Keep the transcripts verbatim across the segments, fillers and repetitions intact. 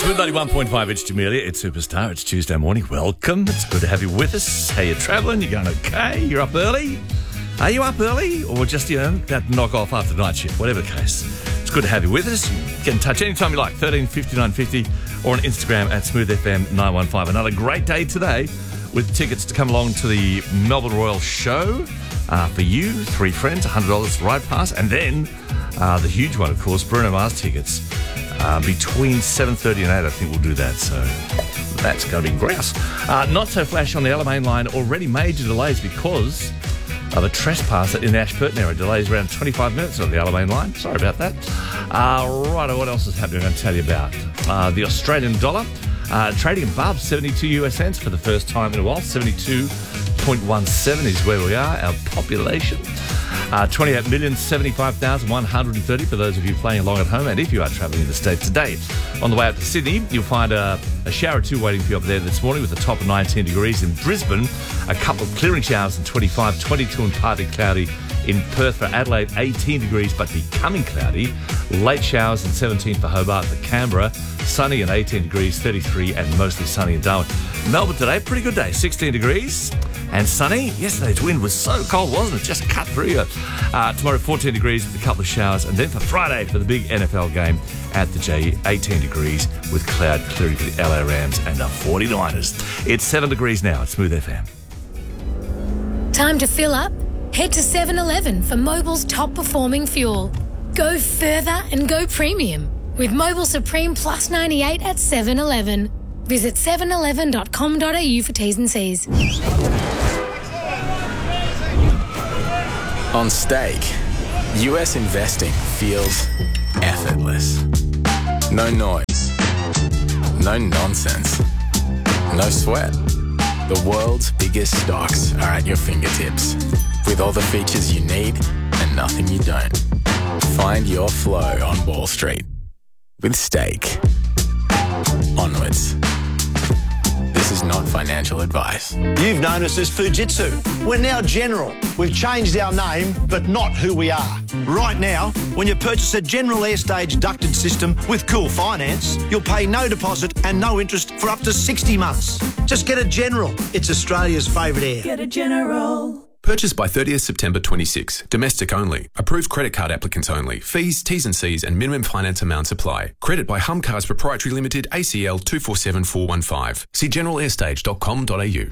Smooth ninety-one point five, it's Jamelia, it's Superstar, it's Tuesday morning. Welcome, it's good to have you with us. How you travelling? You going okay? You're up early? Are you up early? Or just, you know, about to knock off after night shift? Whatever the case. It's good to have you with us. Get in touch anytime you like, thirteen fifty-nine fifty, or on Instagram at smooth f m nine one five. Another great day today with tickets to come along to the Melbourne Royal Show. Uh, for you, three friends, one hundred dollars ride pass, and then uh, the huge one, of course, Bruno Mars tickets. Uh, between seven thirty and eight, I think we'll do that, so that's going to be grouse. Uh, not so flash on the Alamein line, already major delays because of a trespass in the Ashburton area. Delays around twenty-five minutes on the Alamein line. Sorry about that. Uh, right, what else is happening? I'm going to tell you about uh, the Australian dollar. Uh, trading above seventy-two U S cents for the first time in a while. seventy-two point one seven is where we are. Our population, uh, twenty-eight million seventy-five thousand one hundred thirty for those of you playing along at home. And if you are travelling in the state today, on the way up to Sydney, you'll find a, a shower or two waiting for you up there this morning with a top of nineteen degrees. In Brisbane, a couple of clearing showers and twenty-five, twenty-two and partly cloudy. In Perth for Adelaide, eighteen degrees but becoming cloudy. Late showers and seventeen for Hobart. For Canberra, sunny and eighteen degrees, thirty-three and mostly sunny in Darwin. Melbourne today, pretty good day, sixteen degrees and sunny. Yesterday's wind was so cold, wasn't it? Just cut through you. Uh, tomorrow, fourteen degrees with a couple of showers. And then for Friday, for the big N F L game at the J, eighteen degrees with cloud clearing for the L A Rams and the forty-niners. It's seven degrees now at Smooth F M. Time to fill up? Head to seven eleven for Mobil's top performing fuel. Go further and go premium with Mobil Supreme Plus ninety-eight at seven eleven. Visit seven eleven dot com dot a u for T's and C's. On Stake, U S investing feels effortless. No noise, no nonsense, no sweat. The world's biggest stocks are at your fingertips, with all the features you need and nothing you don't. Find your flow on Wall Street with Stake. Onwards. This is not financial advice. You've known us as Fujitsu. We're now General. We've changed our name, but not who we are. Right now, when you purchase a General Airstage ducted system with Cool Finance, you'll pay no deposit and no interest for up to sixty months. Just get a General. It's Australia's favourite air. Get a General. Purchased by thirtieth September twenty-six. Domestic only. Approved credit card applicants only. Fees, T's and C's and minimum finance amounts apply. Credit by Humcars Proprietary Limited, A C L two four seven four one five. See general airstage dot com dot a u.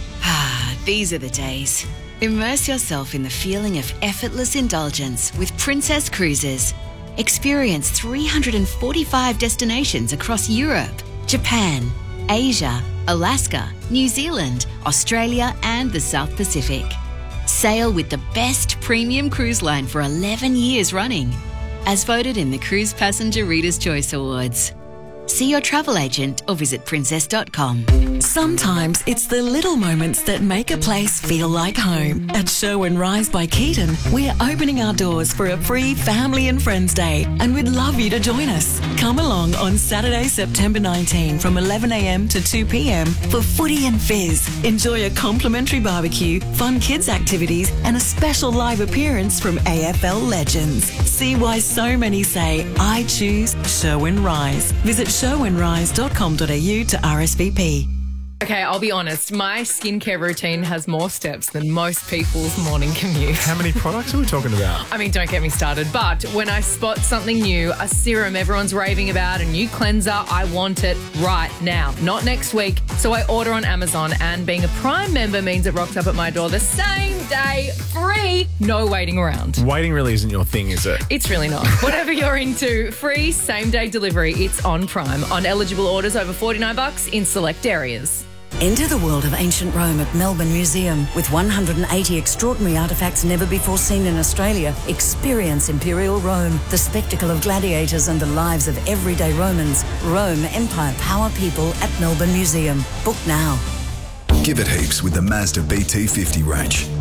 Ah, these are the days. Immerse yourself in the feeling of effortless indulgence with Princess Cruises. Experience three hundred forty-five destinations across Europe, Japan, Asia, Alaska, New Zealand, Australia and the South Pacific. Sail with the best premium cruise line for eleven years running, as voted in the Cruise Passenger Reader's Choice Awards. See your travel agent or visit princess dot com. Sometimes it's the little moments that make a place feel like home. At Show and Rise by Keaton, we're opening our doors for a free Family and Friends Day and we'd love you to join us. Come along on Saturday, September nineteenth from eleven a m to two p m for footy and fizz. Enjoy a complimentary barbecue, fun kids activities and a special live appearance from A F L legends. See why so many say, I choose Show and Rise. Visit show and rise dot com dot a u to R S V P. Okay, I'll be honest. My skincare routine has more steps than most people's morning commute. How many products are we talking about? I mean, don't get me started. But when I spot something new, a serum everyone's raving about, a new cleanser, I want it right now, not next week. So I order on Amazon, and being a Prime member means it rocks up at my door the same day, free, no waiting around. Waiting really isn't your thing, is it? It's really not. Whatever you're into, free same-day delivery. It's on Prime on eligible orders over forty-nine bucks in select areas. Enter the world of ancient Rome at Melbourne Museum. With one hundred eighty extraordinary artefacts never before seen in Australia, experience Imperial Rome, the spectacle of gladiators and the lives of everyday Romans. Rome, Empire, Power, People at Melbourne Museum. Book now. Give it heaps with the Mazda B T fifty range.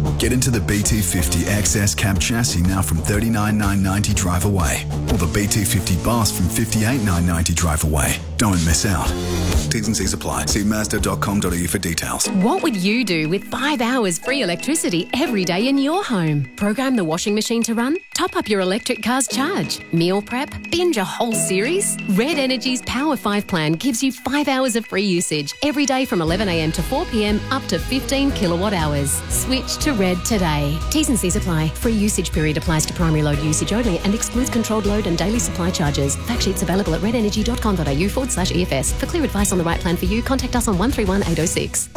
Get into the B T fifty X S cab chassis now from thirty-nine thousand nine hundred ninety drive away, or the B T fifty Boss from fifty-eight thousand nine hundred ninety drive away. Don't miss out. T's and C's apply. See mazda dot com dot a u for details. What would you do with five hours free electricity every day in your home? Program the washing machine to run? Top up your electric car's charge? Meal prep? Binge a whole series? Red Energy's Power five plan gives you five hours of free usage every day from eleven a m to four p m up to fifteen kilowatt hours. Switch to Red today. T's and C's apply. Free usage period applies to primary load usage only and excludes controlled load and daily supply charges. Fact sheets available at red energy dot com dot a u forward slash E F S. For clear advice on the right plan for you, contact us on one three one eight oh six.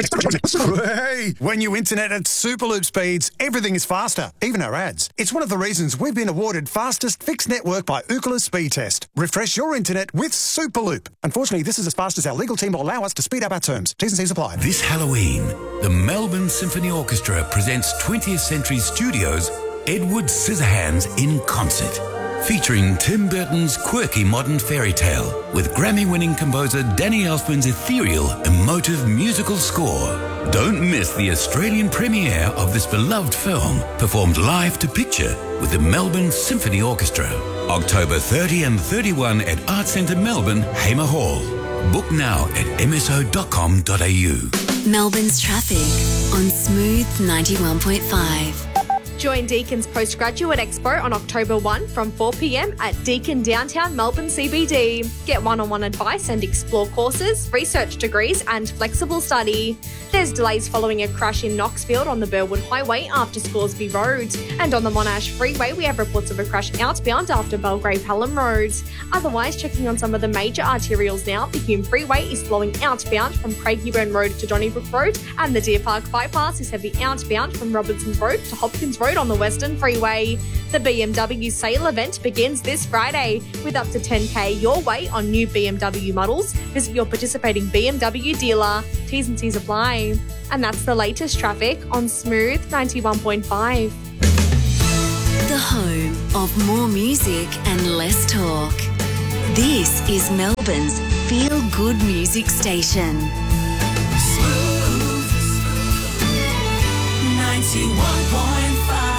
Hey, when you internet at Superloop speeds, everything is faster, even our ads. It's one of the reasons we've been awarded fastest fixed network by Ookla Speed Test. Refresh your internet with Superloop. Unfortunately, this is as fast as our legal team will allow us to speed up our terms. T's and C's apply. This Halloween, the Melbourne Symphony Orchestra presents twentieth Century Studios' Edward Scissorhands in concert, featuring Tim Burton's quirky modern fairy tale with Grammy-winning composer Danny Elfman's ethereal, emotive musical score. Don't miss the Australian premiere of this beloved film, performed live to picture with the Melbourne Symphony Orchestra. October thirtieth and thirty-first at Arts Centre Melbourne, Hamer Hall. Book now at m s o dot com dot a u. Melbourne's traffic on Smooth ninety-one point five. Join Deacon's Postgraduate Expo on October first from four p m at Deakin Downtown Melbourne C B D. Get one-on-one advice and explore courses, research degrees and flexible study. There's delays following a crash in Knoxfield on the Burwood Highway after Scoresby Road. And on the Monash Freeway, we have reports of a crash outbound after Belgrave Hallam Road. Otherwise, checking on some of the major arterials now, the Hume Freeway is flowing outbound from Craigieburn Road to Donnybrook Road, and the Deer Park Bypass is heavy outbound from Robertson Road to Hopkins Road on the Western Freeway. The B M W sale event begins this Friday with up to ten k your way on new B M W models. Visit your participating B M W dealer. T's and C's apply. And that's the latest traffic on Smooth ninety-one point five. The home of more music and less talk. This is Melbourne's feel-good music station. Smooth ninety-one point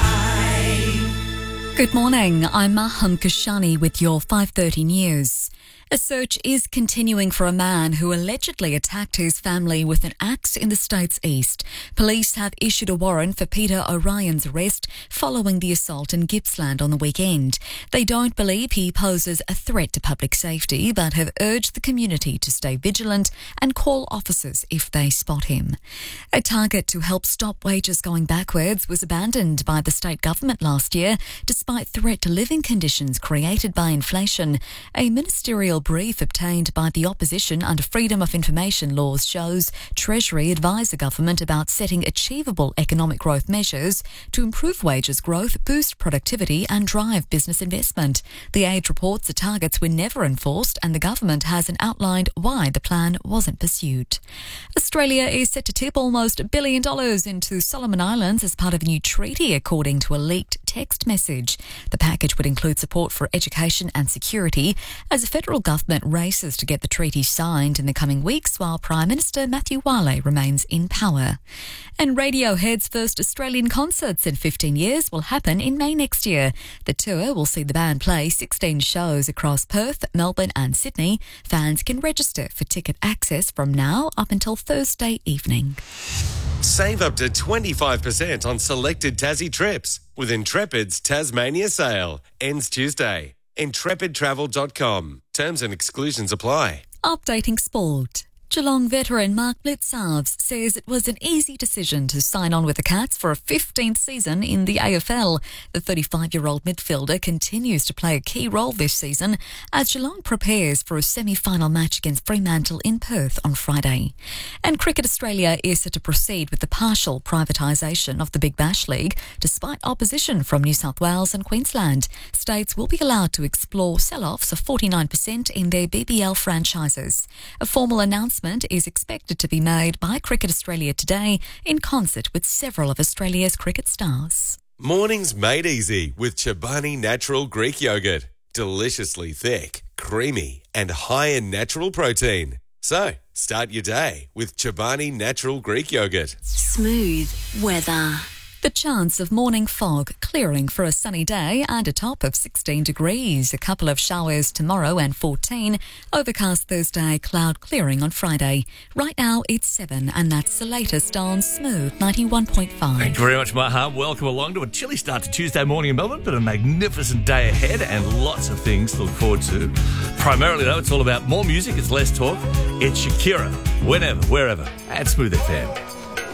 five. Good morning, I'm Maham Kashani with your five thirty news. A search is continuing for a man who allegedly attacked his family with an axe in the state's east. Police have issued a warrant for Peter O'Ryan's arrest following the assault in Gippsland on the weekend. They don't believe he poses a threat to public safety, but have urged the community to stay vigilant and call officers if they spot him. A target to help stop wages going backwards was abandoned by the state government last year, despite threat to living conditions created by inflation. A ministerial brief obtained by the opposition under Freedom of Information laws shows Treasury advised the government about setting achievable economic growth measures to improve wages growth, boost productivity and drive business investment. The aid reports the targets were never enforced and the government hasn't outlined why the plan wasn't pursued. Australia is set to tip almost a billion dollars into Solomon Islands as part of a new treaty, according to a leaked text message. The package would include support for education and security as the federal government races to get the treaty signed in the coming weeks while Prime Minister Matthew Wale remains in power. And Radiohead's first Australian concerts in fifteen years will happen in May next year. The tour will see the band play sixteen shows across Perth, Melbourne and Sydney. Fans can register for ticket access from now up until Thursday evening. Save up to twenty-five percent on selected Tassie trips with Intrepid's Tasmania sale. Ends Tuesday. intrepid travel dot com. Terms and exclusions apply. Updating sport. Geelong veteran Mark Blicavs says it was an easy decision to sign on with the Cats for a fifteenth season in the A F L. The thirty-five-year-old midfielder continues to play a key role this season as Geelong prepares for a semi-final match against Fremantle in Perth on Friday. And Cricket Australia is set to proceed with the partial privatisation of the Big Bash League despite opposition from New South Wales and Queensland. States will be allowed to explore sell-offs of forty-nine percent in their B B L franchises. A formal announcement is expected to be made by Cricket Australia today in concert with several of Australia's cricket stars. Mornings made easy with Chobani Natural Greek Yogurt. Deliciously thick, creamy and high in natural protein. So, start your day with Chobani Natural Greek Yogurt. Smooth weather. The chance of morning fog clearing for a sunny day and a top of sixteen degrees. A couple of showers tomorrow and fourteen. Overcast Thursday, cloud clearing on Friday. Right now it's seven, and that's the latest on Smooth ninety-one point five. Thank you very much, Maha. Welcome along to a chilly start to Tuesday morning in Melbourne, but a magnificent day ahead and lots of things to look forward to. Primarily, though, it's all about more music, it's less talk. It's Shakira, whenever, wherever, at Smooth F M.